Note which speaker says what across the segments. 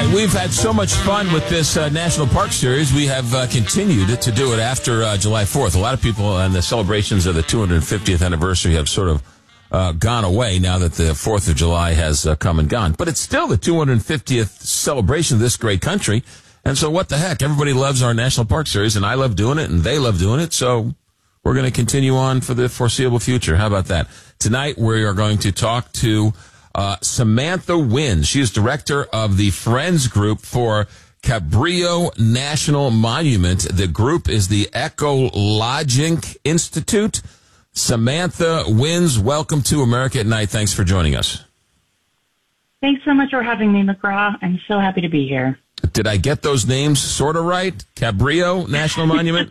Speaker 1: right, we've had so much fun with this National Park Series. We have continued to do it after July 4th. A lot of people on the celebrations of the 250th anniversary have sort of gone away now that the 4th of July has come and gone. But it's still the 250th celebration of this great country. And so what the heck? Everybody loves our National Park Series, and I love doing it, and they love doing it. So we're going to continue on for the foreseeable future. How about that? Tonight, we are going to talk to Samantha Wynn. She is director of the Friends Group for Cabrillo National Monument. The group is the Ecologic Institute. Samantha Wynn, welcome to America at Night. Thanks for joining us.
Speaker 2: Thanks so much for having me, McGraw. I'm so happy to be here.
Speaker 1: Did I get those names sort of right? Cabrillo National Monument?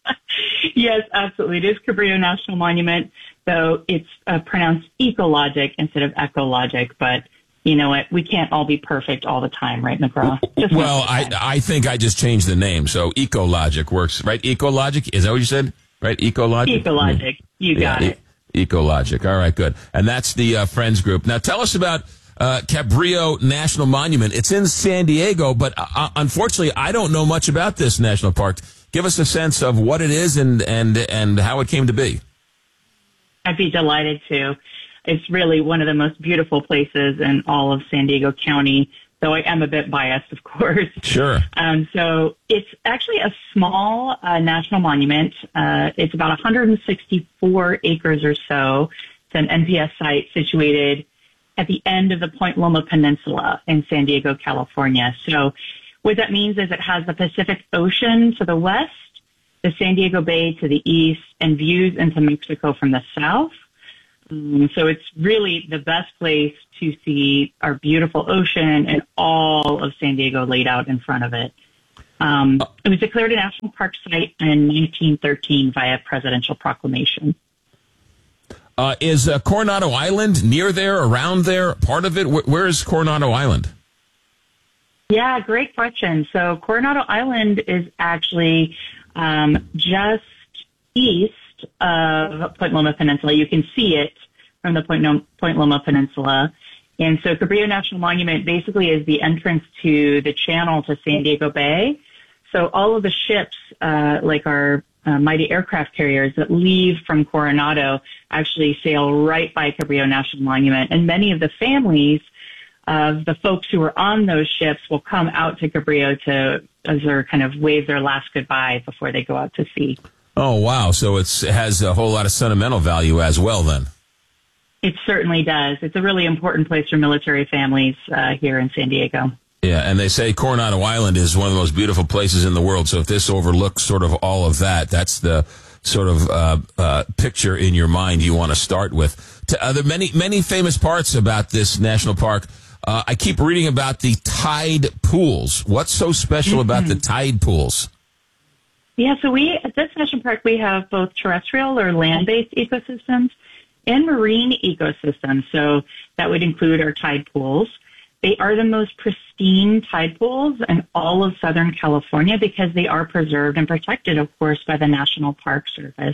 Speaker 2: Yes, absolutely. It is Cabrillo National Monument, though it's pronounced Ecologic instead of Ecologic. But you know what? We can't all be perfect all the time, right, McGraw?
Speaker 1: Well, I think I just changed the name, so Ecologic works, right? Ecologic? Is that what you said? Right? Ecologic?
Speaker 2: Ecologic. You got it.
Speaker 1: Ecologic. All right, good. And that's the Friends Group. Now, tell us about Cabrillo National Monument. It's in San Diego, but unfortunately, I don't know much about this national park. Give us a sense of what it is and how it came to be.
Speaker 2: I'd be delighted to. It's really one of the most beautiful places in all of San Diego County, though I am a bit biased, of course.
Speaker 1: Sure.
Speaker 2: So it's actually a small national monument. It's about 164 acres or so. It's an NPS site situated at the end of the Point Loma Peninsula in San Diego, California. So what that means is it has the Pacific Ocean to the west, the San Diego Bay to the east, and views into Mexico from the south. So it's really the best place to see our beautiful ocean and all of San Diego laid out in front of it. It was declared a national park site in 1913 via presidential proclamation.
Speaker 1: Is Coronado Island near there, around there, part of it? Where is Coronado Island?
Speaker 2: Yeah, great question. So Coronado Island is actually just east of Point Loma Peninsula. You can see it from the Point Loma Peninsula. And so Cabrillo National Monument basically is the entrance to the channel to San Diego Bay. So all of the ships, like our mighty aircraft carriers that leave from Coronado actually sail right by Cabrillo National Monument. And many of the families of the folks who are on those ships will come out to Cabrillo as their kind of wave their last goodbye before they go out to sea.
Speaker 1: Oh, wow. So it has a whole lot of sentimental value as well, then.
Speaker 2: It certainly does. It's a really important place for military families here in San Diego.
Speaker 1: Yeah, and they say Coronado Island is one of the most beautiful places in the world. So if this overlooks sort of all of that, that's the sort of picture in your mind you want to start with. There are many famous parts about this national park. I keep reading about the tide pools. What's so special about the tide pools?
Speaker 2: Yeah, so at this national park, we have both terrestrial or land-based ecosystems and marine ecosystems. So that would include our tide pools. They are the most pristine tide pools in all of Southern California because they are preserved and protected, of course, by the National Park Service.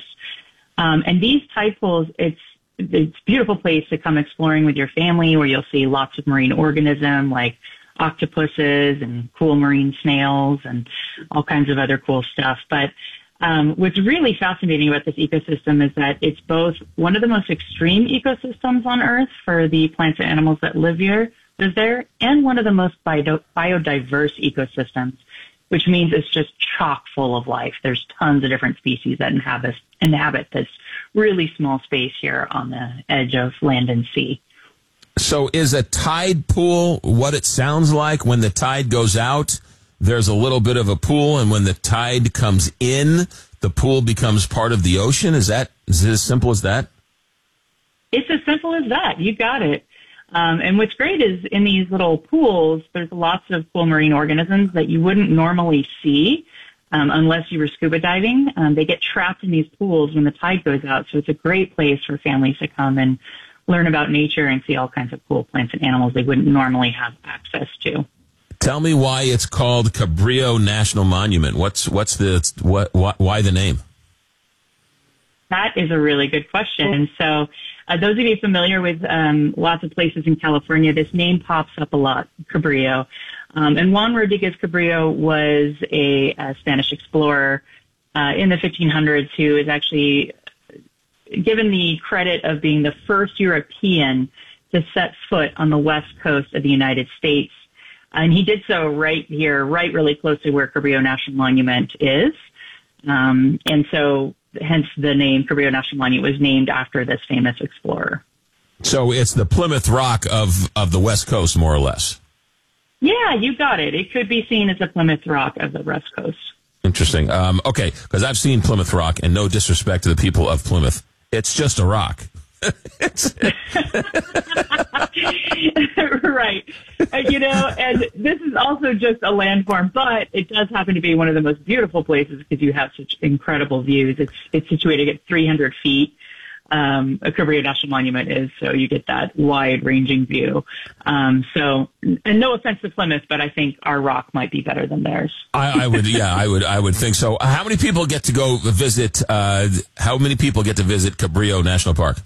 Speaker 2: And these tide pools, it's a beautiful place to come exploring with your family where you'll see lots of marine organisms like octopuses and cool marine snails and all kinds of other cool stuff. But what's really fascinating about this ecosystem is that it's both one of the most extreme ecosystems on Earth for the plants and animals that live there, and one of the most biodiverse ecosystems, which means it's just chock full of life. There's tons of different species that inhabit this really small space here on the edge of land and sea.
Speaker 1: So is a tide pool what it sounds like? When the tide goes out, there's a little bit of a pool, and when the tide comes in, the pool becomes part of the ocean? Is it as simple as that?
Speaker 2: It's as simple as that. You got it. And what's great is in these little pools, there's lots of cool marine organisms that you wouldn't normally see unless you were scuba diving. They get trapped in these pools when the tide goes out. So it's a great place for families to come and learn about nature and see all kinds of cool plants and animals they wouldn't normally have access to.
Speaker 1: Tell me why it's called Cabrillo National Monument. Why the name?
Speaker 2: That is a really good question. So those of you familiar with lots of places in California, this name pops up a lot, Cabrillo. And Juan Rodriguez Cabrillo was a Spanish explorer in the 1500s who is actually given the credit of being the first European to set foot on the west coast of the United States. And he did so right here, right really close to where Cabrillo National Monument is. And so hence the name Cabrillo National Monument was named after this famous explorer.
Speaker 1: So it's the Plymouth Rock of the West Coast, more or less.
Speaker 2: Yeah, you got it. It could be seen as the Plymouth Rock of the West Coast.
Speaker 1: Interesting. Okay, because I've seen Plymouth Rock, and no disrespect to the people of Plymouth, it's just a rock.
Speaker 2: Right. And this is also just a landform, but it does happen to be one of the most beautiful places because you have such incredible views. It's situated at 300 feet. A Cabrillo National Monument is, so you get that wide-ranging view. And no offense to Plymouth, but I think our rock might be better than theirs. I
Speaker 1: would think so. How many people get to go visit? How many people get to visit Cabrillo National Park?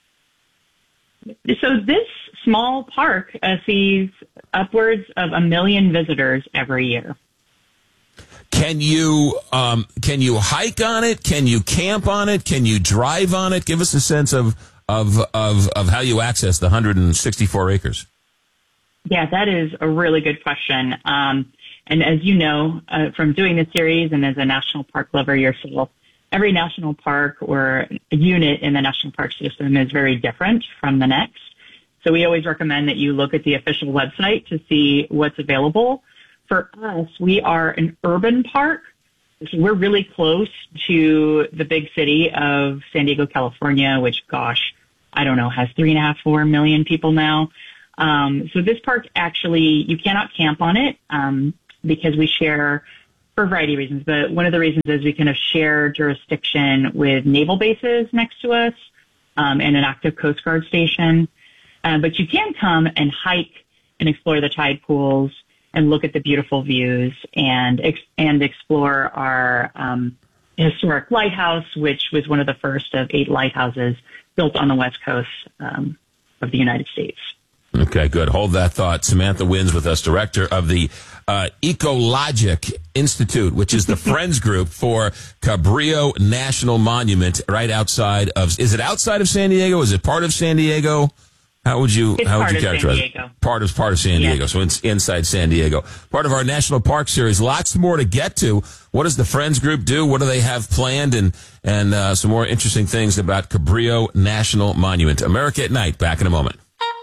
Speaker 2: So this small park sees upwards of 1 million visitors every year.
Speaker 1: Can you hike on it? Can you camp on it? Can you drive on it? Give us a sense of how you access the 164 acres.
Speaker 2: Yeah, that is a really good question. And as you know, from doing this series and as a national park lover yourself, every national park or unit in the national park system is very different from the next. So we always recommend that you look at the official website to see what's available. For us, we are an urban park. So we're really close to the big city of San Diego, California, which, gosh, I don't know, has 3.5, 4 million people now. So this park actually, you cannot camp on it because we share, for a variety of reasons, but one of the reasons is we kind of share jurisdiction with naval bases next to us and an active Coast Guard station. But you can come and hike and explore the tide pools and look at the beautiful views and explore our historic lighthouse, which was one of the first of 8 lighthouses built on the west coast of the United States.
Speaker 1: Okay, good. Hold that thought. Samantha Wins with us, director of the Ecologic Institute, which is the Friends group for Cabrillo National Monument right outside of, is it outside of San Diego? Is it part of San Diego? How would you characterize it? Part of San Diego. So inside San Diego. Part of our National Park Series. Lots more to get to. What does the Friends Group do? What do they have planned? And some more interesting things about Cabrillo National Monument. America at Night. Back in a moment.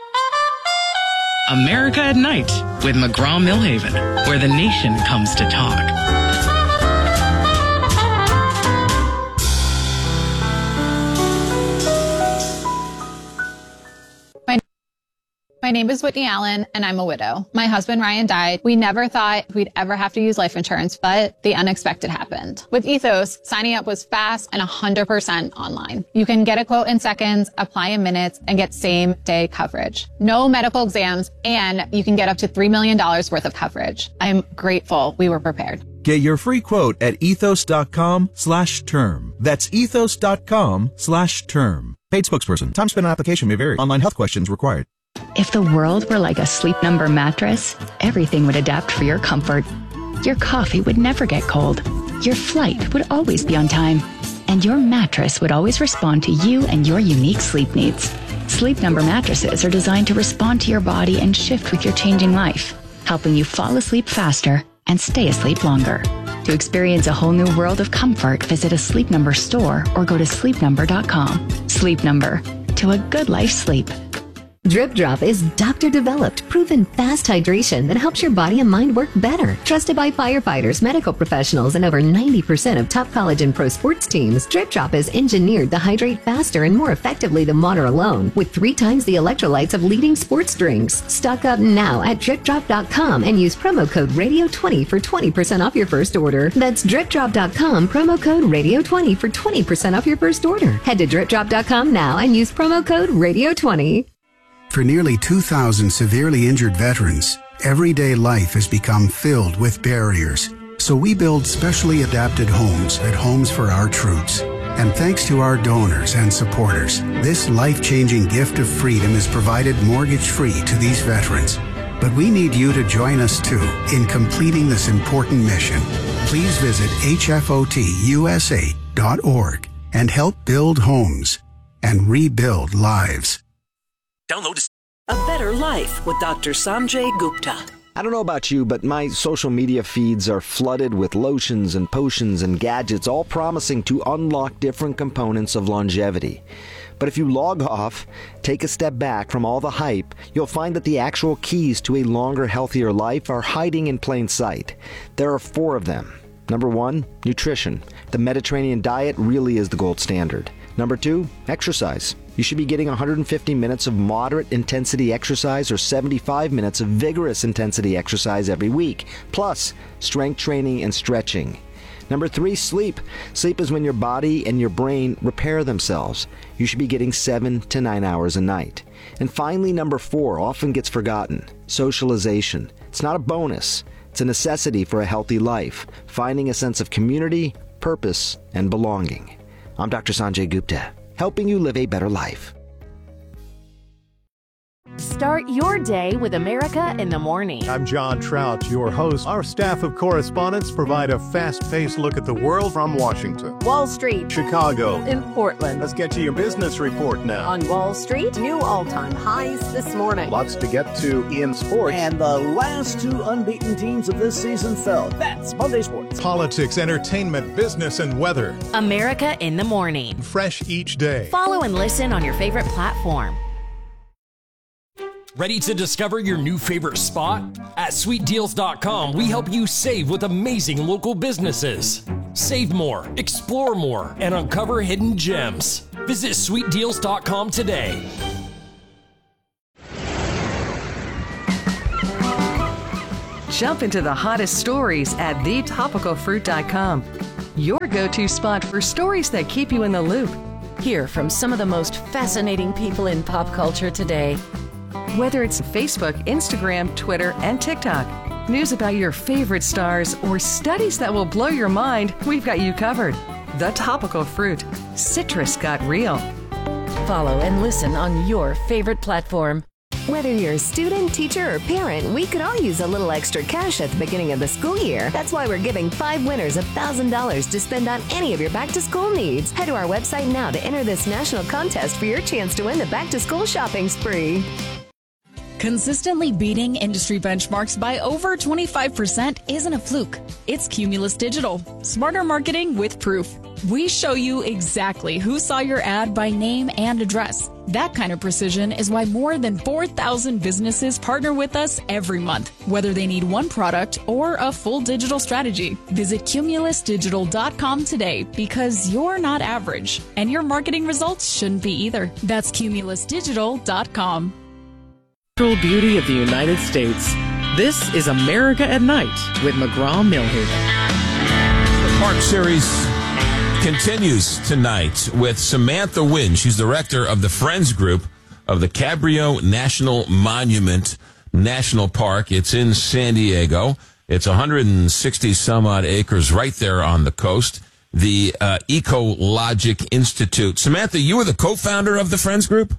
Speaker 3: America at Night with McGraw-Millhaven, where the nation comes to talk.
Speaker 4: My name is Whitney Allen, and I'm a widow. My husband, Ryan, died. We never thought we'd ever have to use life insurance, but the unexpected happened. With Ethos, signing up was fast and 100% online. You can get a quote in seconds, apply in minutes, and get same-day coverage. No medical exams, and you can get up to $3 million worth of coverage. I'm grateful we were prepared.
Speaker 5: Get your free quote at ethos.com/term. That's ethos.com/term. Paid spokesperson. Time spent on application may vary. Online health questions required.
Speaker 6: If the world were like a Sleep Number mattress, everything would adapt for your comfort. Your coffee would never get cold. Your flight would always be on time. And your mattress would always respond to you and your unique sleep needs. Sleep Number mattresses are designed to respond to your body and shift with your changing life, helping you fall asleep faster and stay asleep longer. To experience a whole new world of comfort, visit a Sleep Number store or go to sleepnumber.com. Sleep Number. To a good life sleep.
Speaker 7: Drip Drop is doctor-developed, proven fast hydration that helps your body and mind work better. Trusted by firefighters, medical professionals, and over 90% of top college and pro sports teams, Drip Drop is engineered to hydrate faster and more effectively than water alone, with 3 times the electrolytes of leading sports drinks. Stock up now at DripDrop.com and use promo code Radio20 for 20% off your first order. That's DripDrop.com, promo code Radio20 for 20% off your first order. Head to DripDrop.com now and use promo code Radio20.
Speaker 8: For nearly 2,000 severely injured veterans, everyday life has become filled with barriers. So we build specially adapted homes at Homes for Our Troops. And thanks to our donors and supporters, this life-changing gift of freedom is provided mortgage-free to these veterans. But we need you to join us too in completing this important mission. Please visit hfotusa.org and help build homes and rebuild lives.
Speaker 9: Download A Better Life with Dr. Sanjay Gupta.
Speaker 10: I don't know about you, but my social media feeds are flooded with lotions and potions and gadgets, all promising to unlock different components of longevity. But if you log off, take a step back from all the hype, you'll find that the actual keys to a longer, healthier life are hiding in plain sight. There are 4 of them. Number 1, nutrition. The Mediterranean diet really is the gold standard. Number 2, exercise. You should be getting 150 minutes of moderate intensity exercise or 75 minutes of vigorous intensity exercise every week, plus strength training and stretching. Number 3, sleep. Sleep is when your body and your brain repair themselves. You should be getting 7 to 9 hours a night. And finally, number 4 often gets forgotten, socialization. It's not a bonus. It's a necessity for a healthy life, finding a sense of community, purpose, and belonging. I'm Dr. Sanjay Gupta, helping you live a better life.
Speaker 11: Start your day with America in the Morning.
Speaker 12: I'm John Trout, your host. Our staff of correspondents provide a fast-paced look at the world from Washington,
Speaker 11: Wall Street,
Speaker 12: Chicago,
Speaker 11: in Portland.
Speaker 12: Let's get to your business report now.
Speaker 11: On Wall Street, new all-time highs this morning.
Speaker 12: Lots to get to in sports.
Speaker 13: And the last 2 unbeaten teams of this season fell. That's Monday Sports.
Speaker 12: Politics, entertainment, business, and weather.
Speaker 11: America in the Morning.
Speaker 12: Fresh each day.
Speaker 11: Follow and listen on your favorite platform.
Speaker 14: Ready to discover your new favorite spot? At SweetDeals.com, we help you save with amazing local businesses. Save more, explore more, and uncover hidden gems. Visit SweetDeals.com today.
Speaker 15: Jump into the hottest stories at thetopicalfruit.com. Your go-to spot for stories that keep you in the loop.
Speaker 11: Hear from some of the most fascinating people in pop culture today.
Speaker 15: Whether it's Facebook, Instagram, Twitter, and TikTok, news about your favorite stars, or studies that will blow your mind, we've got you covered. The Topical Fruit. Citrus got real.
Speaker 11: Follow and listen on your favorite platform.
Speaker 7: Whether you're a student, teacher, or parent, we could all use a little extra cash at the beginning of the school year. That's why we're giving 5 winners $1,000 to spend on any of your back-to-school needs. Head to our website now to enter this national contest for your chance to win the back-to-school shopping spree.
Speaker 16: Consistently beating industry benchmarks by over 25% isn't a fluke. It's Cumulus Digital. Smarter marketing with proof. We show you exactly who saw your ad by name and address. That kind of precision is why more than 4,000 businesses partner with us every month, whether they need one product or a full digital strategy. Visit cumulusdigital.com today because you're not average, and your marketing results shouldn't be either. That's cumulusdigital.com.
Speaker 3: Natural beauty of the United States. This is America at Night with McGraw-Milhaven.
Speaker 1: The Park Series continues tonight with Samantha Wynn. She's director of the Friends Group of the Cabrillo National Monument National Park. It's in San Diego. It's 160 some odd acres right there on the coast. The Ecologic Institute. Samantha, you were the co-founder of the Friends Group?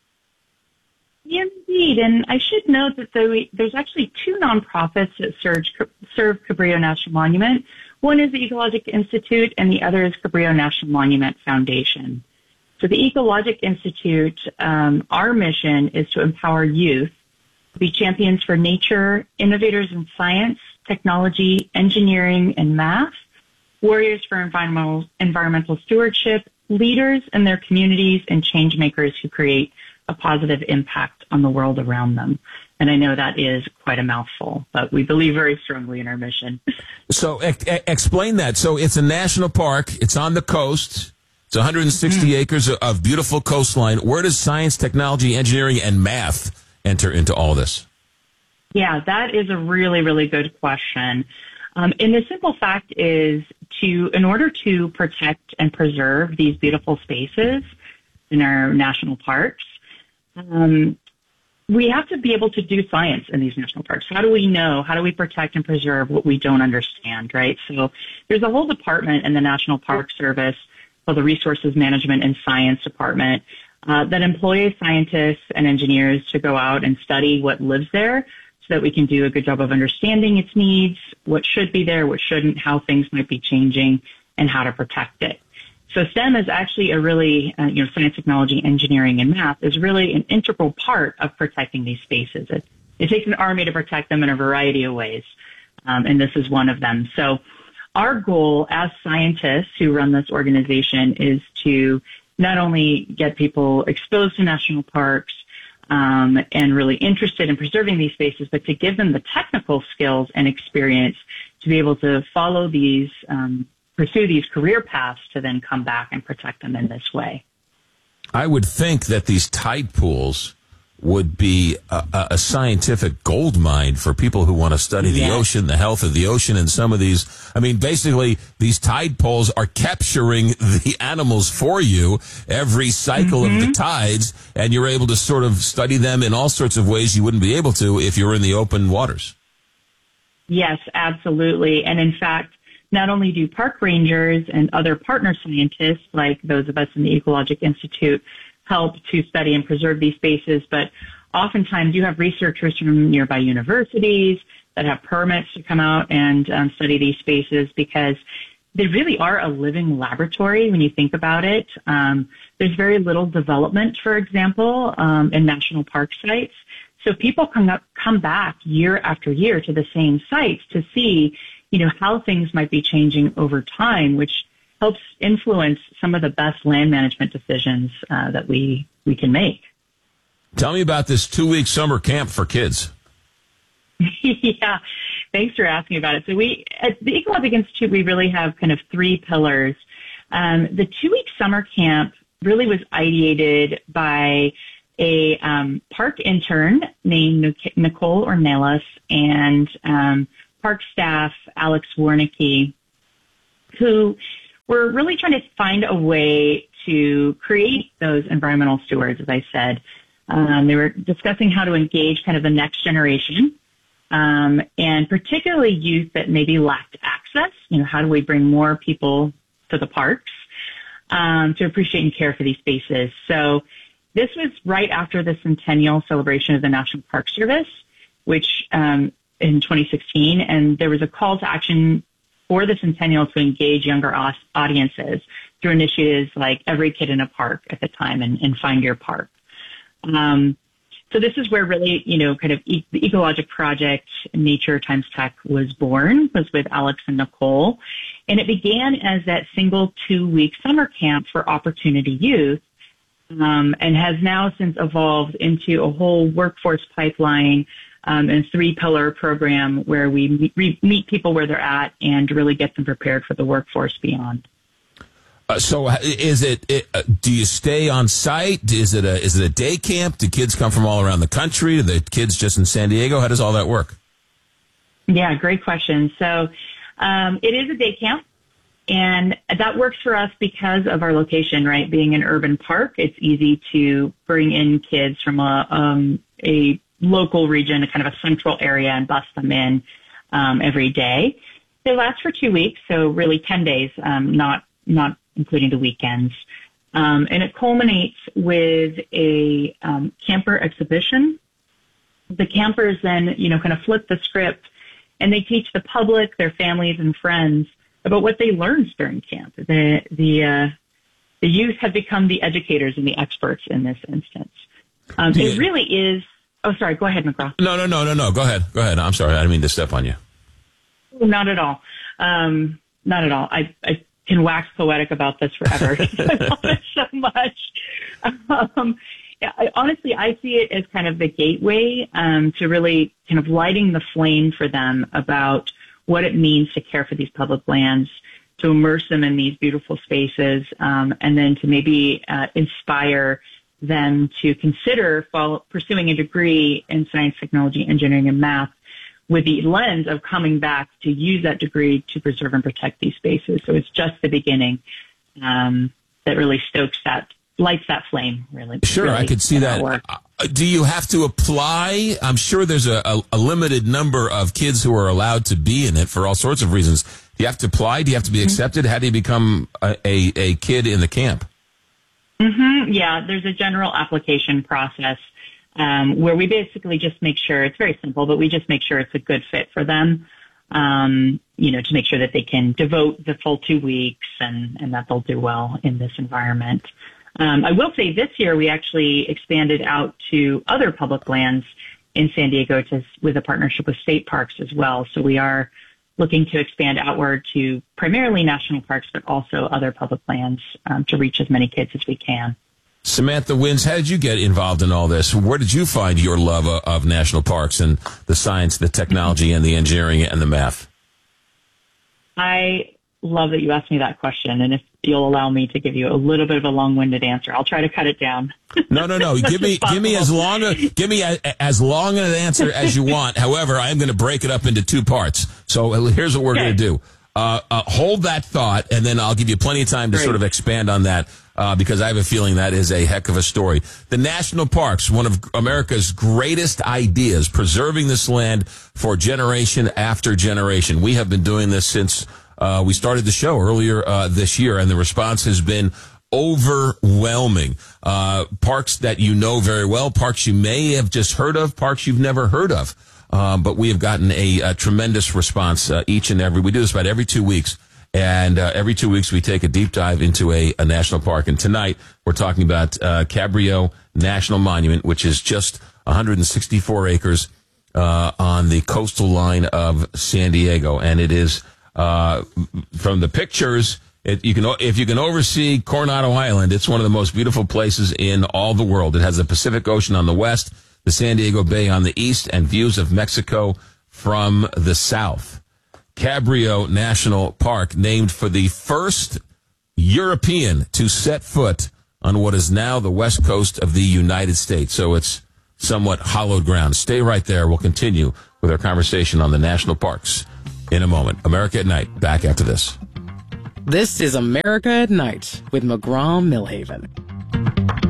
Speaker 2: Indeed, and I should note that there's actually 2 nonprofits that serve Cabrillo National Monument. One is the Ecologic Institute, and the other is Cabrillo National Monument Foundation. So the Ecologic Institute, our mission is to empower youth to be champions for nature, innovators in science, technology, engineering, and math, warriors for environmental stewardship, leaders in their communities, and change makers who create a positive impact on the world around them. And I know that is quite a mouthful, but we believe very strongly in our mission.
Speaker 1: So explain that. So it's a national park. It's on the coast. It's 160 acres of beautiful coastline. Where does science, technology, engineering, and math enter into all this?
Speaker 2: Yeah, that is a really, really good question. And the simple fact is in order to protect and preserve these beautiful spaces in our national parks, we have to be able to do science in these national parks. How do we know? How do we protect and preserve what we don't understand, right? So there's a whole department in the National Park Service called the Resources Management and Science Department that employs scientists and engineers to go out and study what lives there so that we can do a good job of understanding its needs, what should be there, what shouldn't, how things might be changing, and how to protect it. So STEM is actually a really, science, technology, engineering, and math is really an integral part of protecting these spaces. It takes an army to protect them in a variety of ways, and this is one of them. So our goal as scientists who run this organization is to not only get people exposed to national parks and really interested in preserving these spaces, but to give them the technical skills and experience to be able to follow these, pursue these career paths to then come back and protect them in this way.
Speaker 1: I would think that these tide pools would be a scientific gold mine for people who want to study the ocean, the health of the ocean, and some of these. I mean, basically, these tide pools are capturing the animals for you every cycle of the tides, and you're able to sort of study them in all sorts of ways you wouldn't be able to if you were in the open waters.
Speaker 2: Yes, absolutely. And in fact, not only do park rangers and other partner scientists, like those of us in the Ecologic Institute, help to study and preserve these spaces, but oftentimes you have researchers from nearby universities that have permits to come out and study these spaces because they really are a living laboratory when you think about it. There's very little development, for example, in national park sites. So people come back year after year to the same sites to see, how things might be changing over time, which helps influence some of the best land management decisions that we can make.
Speaker 1: Tell me about this 2-week summer camp for kids.
Speaker 2: Yeah, thanks for asking about it. So at the Ecologic Institute, we really have kind of 3 pillars. The 2-week summer camp really was ideated by a park intern named Nicole Ornelas and park staff Alex Warnicki, who were really trying to find a way to create those environmental stewards, as I said. They were discussing how to engage kind of the next generation, and particularly youth that maybe lacked access. How do we bring more people to the parks to appreciate and care for these spaces? So this was right after the centennial celebration of the National Park Service, which in 2016, and there was a call to action for the centennial to engage younger audiences through initiatives like Every Kid in a Park at the time and Find Your Park. So this is where really, kind of the Ecologic Project, Nature Times Tech was born, was with Alex and Nicole. And it began as that single 2-week summer camp for Opportunity Youth, and has now since evolved into a whole workforce pipeline and 3-pillar program where we meet people where they're at and really get them prepared for the workforce beyond.
Speaker 1: So is it, do you stay on site? Is it a day camp? Do kids come from all around the country? Do the kids just in San Diego? How does all that work?
Speaker 2: Yeah, great question. So it is a day camp, and that works for us because of our location, right? Being an urban park, it's easy to bring in kids from a local region, a kind of a central area, and bus them in every day. They last for 2 weeks, so really 10 days, not including the weekends. And it culminates with a camper exhibition. The campers then, kind of flip the script, and they teach the public, their families and friends about what they learned during camp. The youth have become the educators and the experts in this instance. It really is. Oh, sorry. Go ahead, McGraw.
Speaker 1: No. Go ahead. I'm sorry. I didn't mean to step on you.
Speaker 2: Not at all. Not at all. I can wax poetic about this forever. I love it so much. Honestly, I see it as kind of the gateway to really kind of lighting the flame for them about what it means to care for these public lands, to immerse them in these beautiful spaces, and then to maybe inspire them to consider pursuing a degree in science, technology, engineering, and math with the lens of coming back to use that degree to preserve and protect these spaces. So it's just the beginning that really lights that flame, really.
Speaker 1: Sure,
Speaker 2: really
Speaker 1: I could see that. Do you have to apply? I'm sure there's a limited number of kids who are allowed to be in it for all sorts of reasons. Do you have to apply? Do you have to be accepted? How do you become a kid in the camp?
Speaker 2: Yeah, there's a general application process where we basically just make sure, it's very simple, but we just make sure it's a good fit for them, to make sure that they can devote the full 2 weeks and that they'll do well in this environment. I will say this year we actually expanded out to other public lands in San Diego with a partnership with state parks as well. So we are looking to expand outward to primarily national parks, but also other public lands to reach as many kids as we can.
Speaker 1: Samantha Wins, how did you get involved in all this? Where did you find your love of national parks and the science, the technology, and the engineering and the math?
Speaker 2: I love that you asked me that question, and if you'll allow me to give you a little bit of a long-winded answer, I'll try to cut it down.
Speaker 1: No. give me as long an answer as you want. However, I'm going to break it up into 2 parts. So here's what we're going to do. Hold that thought, and then I'll give you plenty of time to sort of expand on that, because I have a feeling that is a heck of a story. The national parks, one of America's greatest ideas, preserving this land for generation after generation. We have been doing this since we started the show earlier this year, and the response has been overwhelming. Parks that you know very well, parks you may have just heard of, parks you've never heard of. But we have gotten a tremendous response each and every. We do this about every 2 weeks. And every 2 weeks, we take a deep dive into a national park. And tonight, we're talking about Cabrillo National Monument, which is just 164 acres on the coastal line of San Diego. And it is, from the pictures, if you can oversee Coronado Island, it's one of the most beautiful places in all the world. It has the Pacific Ocean on the west, the San Diego Bay on the east, and views of Mexico from the south. Cabrillo National Park, named for the first European to set foot on what is now the west coast of the United States. So it's somewhat hallowed ground. Stay right there. We'll continue with our conversation on the national parks in a moment. America at Night, back after this.
Speaker 3: This is America at Night with McGraw-Milhaven.